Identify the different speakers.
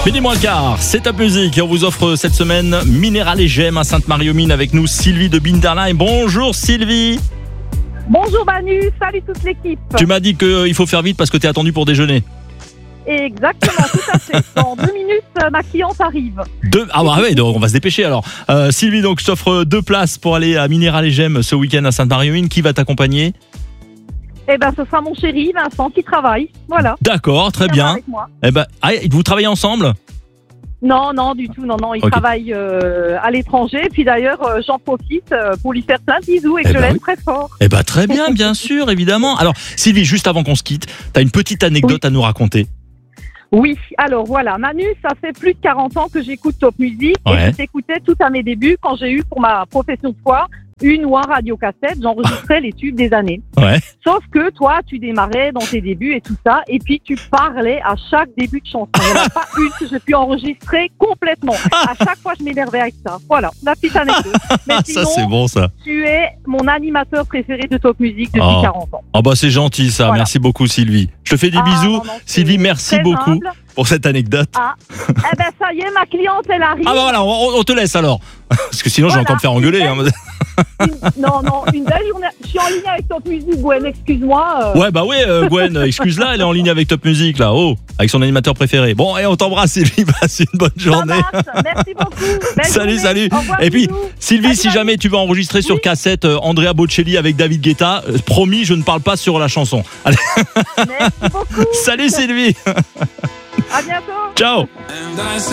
Speaker 1: Midi moins le quart, c'est Top Music et on vous offre cette semaine Minéral et Gemme à Sainte-Marie-aux-Mines avec nous Sylvie de Binderlein. Bonjour Sylvie.
Speaker 2: Bonjour Manu, salut toute l'équipe.
Speaker 1: Tu m'as dit qu'il faut faire vite parce que tu es attendu pour déjeuner.
Speaker 2: Exactement, tout à fait. Dans 2 minutes, ma cliente arrive.
Speaker 1: Ah bah ouais, donc on va se dépêcher alors. Sylvie, donc je t'offre 2 places pour aller à Minéral et Gemme ce week-end à Sainte-Marie-aux-Mines. Qui va t'accompagner ?
Speaker 2: Eh ben, ce sera mon chéri Vincent qui travaille. Voilà.
Speaker 1: D'accord, très
Speaker 2: Il
Speaker 1: bien.
Speaker 2: viendra avec moi.
Speaker 1: Eh ben, vous travaillez ensemble ?
Speaker 2: Non, du tout. Non, il travaille à l'étranger. Puis d'ailleurs, j'en profite pour lui faire plein de bisous et que je l'aime très fort.
Speaker 1: Eh ben, très bien, bien sûr, évidemment. Alors, Sylvie, juste avant qu'on se quitte, t'as une petite anecdote à nous raconter.
Speaker 2: Oui, alors voilà, Manu, ça fait plus de 40 ans que j'écoute Top Music et je t'écoutais tout à mes débuts quand j'ai eu pour ma profession de foi une ou un radiocassette, j'enregistrais les tubes des années. Ouais. Sauf que toi, tu démarrais dans tes débuts et tout ça, et puis tu parlais à chaque début de chanson. Il n'y en a pas une que j'ai pu enregistrer complètement. À chaque fois, je m'énervais avec ça. Voilà, la petite anecdote. Mais sinon,
Speaker 1: ça, c'est bon, ça.
Speaker 2: Tu es mon animateur préféré de Top Music depuis 40 ans.
Speaker 1: Ah bah c'est gentil ça, voilà. Merci beaucoup Sylvie. Je te fais des bisous. Sylvie, merci beaucoup humble pour cette anecdote.
Speaker 2: Eh ben ça y est, ma cliente, elle arrive.
Speaker 1: Ah bah voilà, on te laisse alors. Parce que sinon, je vais encore me faire engueuler.
Speaker 2: Une belle journée. Je suis en ligne avec Top Music, Gwen, excuse-moi.
Speaker 1: Ouais, bah ouais, Gwen, excuse-la, elle est en ligne avec Top Music, là, avec son animateur préféré. Bon, et on t'embrasse, Sylvie, passe une bonne journée.
Speaker 2: Merci beaucoup.
Speaker 1: Salut.
Speaker 2: Revoir,
Speaker 1: et puis,
Speaker 2: bisous.
Speaker 1: Sylvie, si jamais tu veux enregistrer sur cassette Andrea Bocelli avec David Guetta, promis, je ne parle pas sur la chanson. Allez.
Speaker 2: Merci beaucoup.
Speaker 1: Salut, Sylvie.
Speaker 2: À bientôt.
Speaker 1: Ciao.